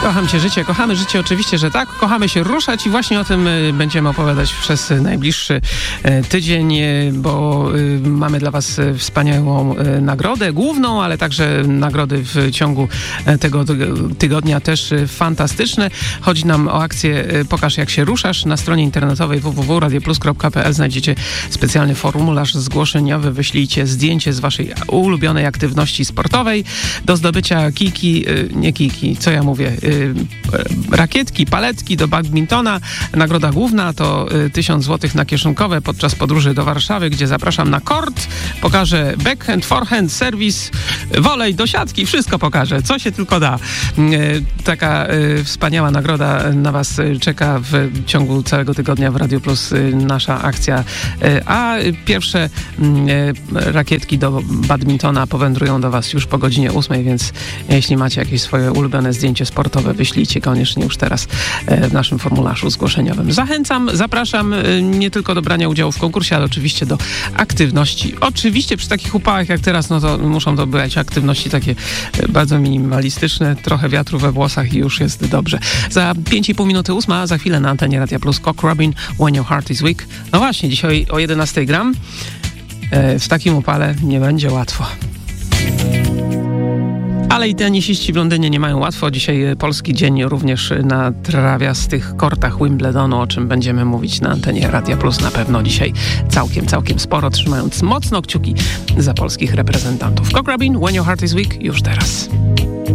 Kocham cię życie, kochamy życie, oczywiście, że tak. Kochamy się ruszać i właśnie o tym będziemy opowiadać przez najbliższy tydzień, bo mamy dla was wspaniałą nagrodę główną, ale także nagrody w ciągu tego tygodnia też fantastyczne. Chodzi nam o akcję Pokaż jak się ruszasz. Na stronie internetowej www.radioplus.pl znajdziecie specjalny formularz zgłoszeniowy. Wyślijcie zdjęcie z waszej ulubionej aktywności sportowej do zdobycia rakietki, paletki do badmintona. Nagroda główna to 1000 zł na kieszonkowe podczas podróży do Warszawy, gdzie zapraszam na kort. Pokażę backhand, forehand, serwis, wolej do siatki, wszystko pokażę, co się tylko da. Taka wspaniała nagroda na was czeka w ciągu całego tygodnia w Radio Plus, nasza akcja. A pierwsze rakietki do badmintona powędrują do was już po godzinie 8, więc jeśli macie jakieś swoje ulubione zdjęcie sportowe, wyślijcie koniecznie już teraz w naszym formularzu zgłoszeniowym. Zachęcam, zapraszam nie tylko do brania udziału w konkursie, ale oczywiście do aktywności. Oczywiście przy takich upałach jak teraz, no to muszą to być aktywności takie bardzo minimalistyczne, trochę wiatru we włosach i już jest dobrze. Za 5,5 minuty 8, za chwilę na antenie Radia Plus Cock Robin, When Your Heart is Weak. No właśnie, dzisiaj o 11 gram. W takim upale nie będzie łatwo. Ale i tenisiści w Londynie nie mają łatwo. Dzisiaj polski dzień również na trawiastych kortach Wimbledonu, o czym będziemy mówić na antenie Radia Plus na pewno dzisiaj całkiem sporo, trzymając mocno kciuki za polskich reprezentantów. Cock Robin, When Your Heart is Weak, już teraz.